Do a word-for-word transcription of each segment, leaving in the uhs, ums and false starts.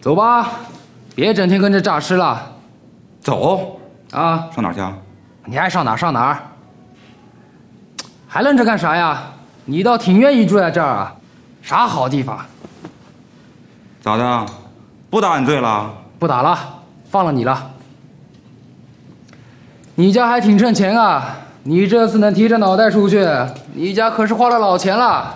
走吧，别整天跟着诈尸了。 走啊， 上哪儿去啊？ 你爱上哪儿上哪儿，还愣着干啥呀？你倒挺愿意住在这儿啊，啥好地方？ 咋的？不打你罪了？ 不打了，放了你了。你家还挺趁钱啊！你这次能提着脑袋出去，你家可是花了老钱了。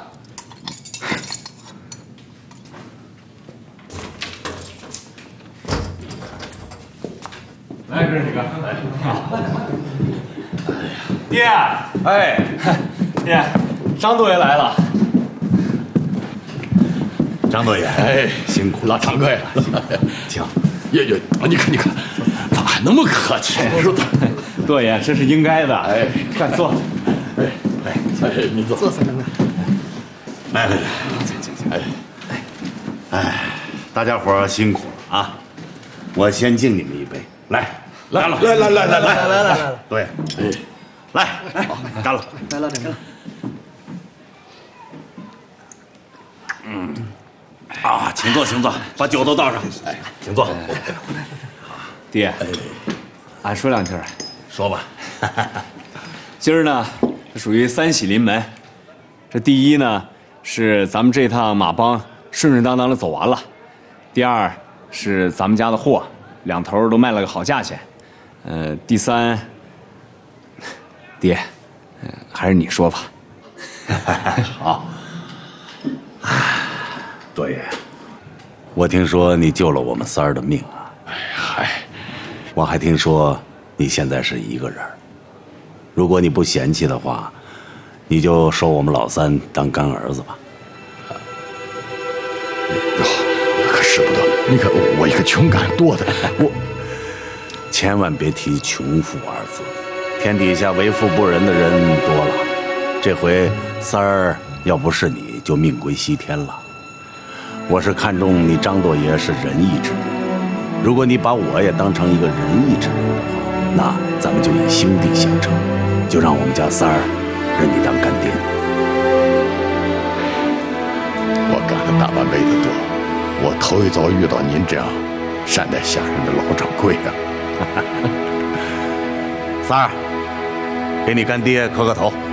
来，哥几个，来，爹， 哎， 爹，张多爷来了。 张多爷， 哎， 辛苦老张贵了。 请， 爷爷，你看，你看，咋还那么客气？是吧？ 多爷，这是应该的。 哎， 快坐。 哎哎哎，你坐。 坐三等啊。 来来来，请请请。哎哎，大家伙儿辛苦了啊！我先敬你们一杯，来，干了！ 来来来来来来来来来， 对，哎，来，好，干了！ 来了，这个。 嗯，啊，请坐，请坐，把酒都倒上。哎，请坐。 爹，俺说两句。 说吧。 今儿呢，这属于三喜临门。这第一呢，是咱们这趟马帮顺顺当当的走完了；第二是咱们家的货两头都卖了个好价钱。呃，第三，爹，呃、还是你说吧。 好。多爷，我听说你救了我们三儿的命啊！ 哎嗨， 我还听说你现在是一个人，如果你不嫌弃的话，你就收我们老三当干儿子吧。 哟，可使不得！你看我一个穷干多的，我千万别提穷富二字，天底下为富不仁的人多了。这回三儿要不是你，就命归西天了。我是看中你张多爷是仁义之人，如果你把我也当成一个仁义之人的话，那咱们就以兄弟相称，就让我们家三儿认你当干爹。 我干了大半辈子多，我头一遭遇到您这样善待下人的老掌柜啊！ 三儿，给你干爹磕个头。